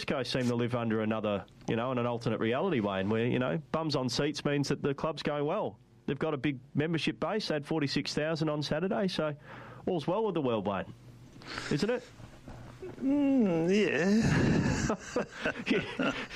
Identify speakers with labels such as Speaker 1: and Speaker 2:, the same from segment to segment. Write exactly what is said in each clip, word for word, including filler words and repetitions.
Speaker 1: West Coast seem to live under another, you know, in an alternate reality, Wayne, where, you know, bums on seats means that the club's going well. They've got a big membership base. They had forty-six thousand on Saturday, so all's well with the world, Wayne. Isn't it?
Speaker 2: Mm,
Speaker 1: yeah.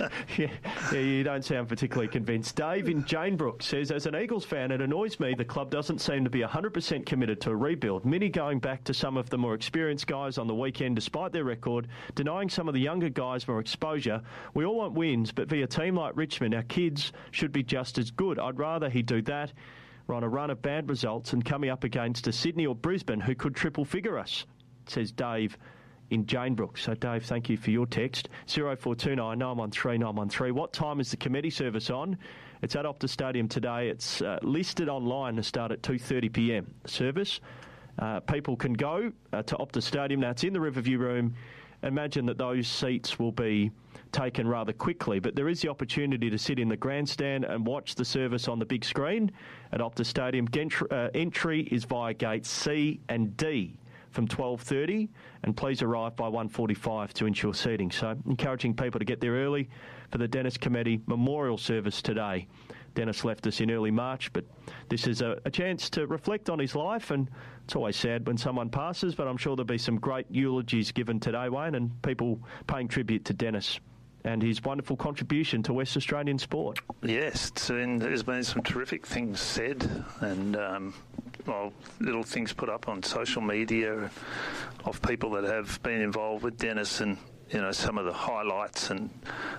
Speaker 1: yeah. Yeah, you don't sound particularly convinced. Dave in Janebrook says, as an Eagles fan, it annoys me the club doesn't seem to be one hundred percent committed to a rebuild. Many going back to some of the more experienced guys on the weekend despite their record, denying some of the younger guys more exposure. We all want wins, but via a team like Richmond, our kids should be just as good. I'd rather he do that. We're on a run of bad results and coming up against a Sydney or Brisbane who could triple figure us, says Dave in Janebrook. So, Dave, thank you for your text. zero four two nine, nine one three, nine one three. What time is the committee service on? It's at Optus Stadium today. It's uh, listed online to start at two thirty p m. Service. Uh, people can go uh, to Optus Stadium. Now, it's in the Riverview Room. Imagine that those seats will be taken rather quickly, but there is the opportunity to sit in the grandstand and watch the service on the big screen at Optus Stadium. Gentry, uh, entry is via gates C and D from twelve thirty, and please arrive by one forty-five to ensure seating. So, encouraging people to get there early for the Dennis Committee memorial service today. Dennis left us in early March, but this is a, a chance to reflect on his life, and it's always sad when someone passes, but I'm sure there'll be some great eulogies given today, Wayne, and people paying tribute to Dennis and his wonderful contribution to West Australian sport.
Speaker 2: Yes, it's been, there's been some terrific things said, and um, well, little things put up on social media of people that have been involved with Dennis, and you know, some of the highlights. And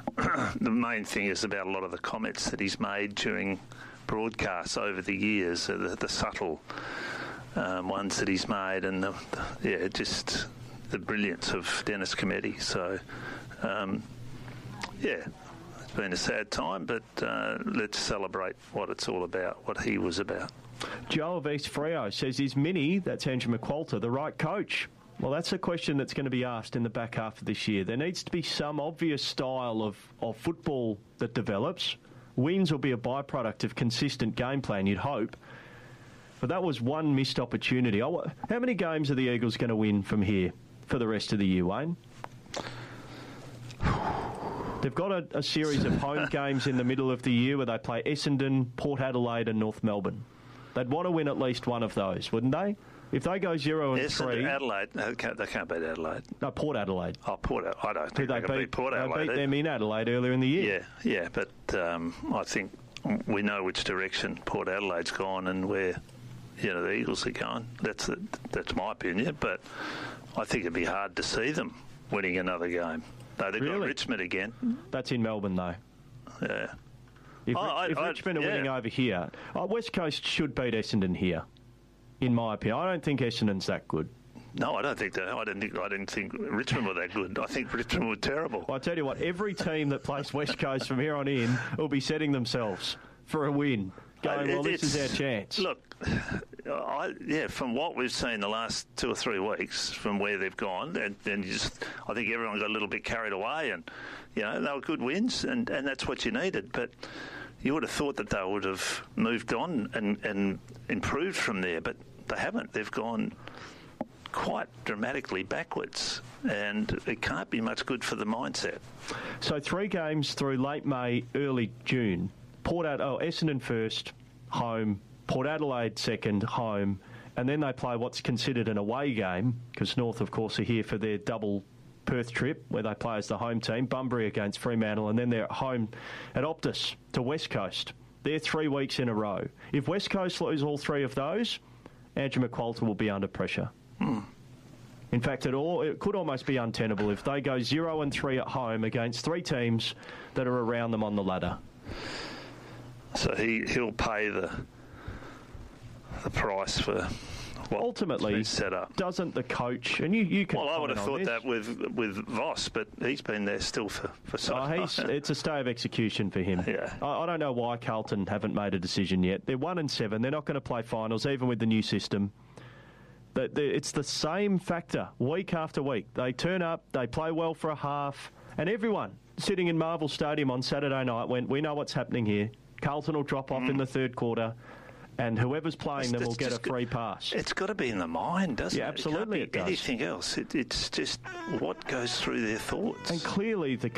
Speaker 2: the main thing is about a lot of the comments that he's made during broadcasts over the years, the, the subtle um, ones that he's made, and the, the, yeah, just the brilliance of Dennis Committee. So. Um, Yeah, it's been a sad time, but uh, let's celebrate what it's all about, what he was about.
Speaker 1: Joe of East Freo says, is Minnie, that's Andrew McQualter, the right coach? Well, that's a question that's going to be asked in the back half of this year. There needs to be some obvious style of, of football that develops. Wins will be a byproduct of consistent game plan, you'd hope. But that was one missed opportunity. How many games are the Eagles going to win from here for the rest of the year, Wayne? They've got a, a series of home games in the middle of the year where they play Essendon, Port Adelaide and North Melbourne. They'd want to win at least one of those, wouldn't they? If they go zero and
Speaker 2: Essendon,
Speaker 1: three...
Speaker 2: Adelaide, they can't, they can't beat Adelaide.
Speaker 1: No, Port Adelaide.
Speaker 2: Oh, Port Adelaide. I don't think
Speaker 1: they,
Speaker 2: they can
Speaker 1: beat,
Speaker 2: beat Port Adelaide.
Speaker 1: They beat them in Adelaide earlier in the year.
Speaker 2: Yeah, yeah, but um, I think we know which direction Port Adelaide's gone and where, you know, the Eagles are going. That's, the, that's my opinion, but I think it'd be hard to see them winning another game. No, they've
Speaker 1: really?
Speaker 2: got Richmond again.
Speaker 1: That's in Melbourne, though.
Speaker 2: Yeah.
Speaker 1: If,
Speaker 2: oh, I,
Speaker 1: if
Speaker 2: I,
Speaker 1: Richmond are
Speaker 2: yeah.
Speaker 1: winning over here, oh, West Coast should beat Essendon here, in my opinion. I don't think Essendon's that good.
Speaker 2: No, I don't think that. I didn't think. I didn't think Richmond were that good. I think Richmond were terrible.
Speaker 1: Well, I tell you what, every team that plays West Coast from here on in will be setting themselves for a win. Going, well, this is our chance.
Speaker 2: Look, I, yeah, from what we've seen the last two or three weeks, from where they've gone, and, and you just, I think everyone got a little bit carried away, and you know they were good wins, and, and that's what you needed. But you would have thought that they would have moved on and, and improved from there, but they haven't. They've gone quite dramatically backwards, and it can't be much good for the mindset.
Speaker 1: So three games through late May, early June. Port Ad- oh, Essendon first, home. Port Adelaide second, home. And then they play what's considered an away game, because North, of course, are here for their double Perth trip, where they play as the home team. Bunbury against Fremantle, and then they're at home at Optus to West Coast. They're three weeks in a row. If West Coast lose all three of those, Andrew McQualter will be under pressure.
Speaker 2: Hmm.
Speaker 1: In fact, it, all, it could almost be untenable if they go zero and three at home against three teams that are around them on the ladder.
Speaker 2: So he, he'll pay the the price for what
Speaker 1: ultimately
Speaker 2: set up.
Speaker 1: Doesn't the coach, and you, you can
Speaker 2: well, I would have thought
Speaker 1: this.
Speaker 2: that with with Voss, but he's been there still for, for so
Speaker 1: oh, he's, it's a stay of execution for him.
Speaker 2: Yeah.
Speaker 1: I, I don't know why Carlton haven't made a decision yet. They're one and seven. They're not going to play finals, even with the new system. It's the same factor week after week. They turn up, they play well for a half, and everyone sitting in Marvel Stadium on Saturday night went, we know what's happening here. Carlton will drop off mm. in the third quarter, and whoever's playing it's, them will get a free pass.
Speaker 2: It's got to be in the mind, doesn't
Speaker 1: yeah,
Speaker 2: it?
Speaker 1: Absolutely,
Speaker 2: it? Can't be
Speaker 1: it does.
Speaker 2: Anything else? It, it's just what goes through their thoughts.
Speaker 1: And clearly the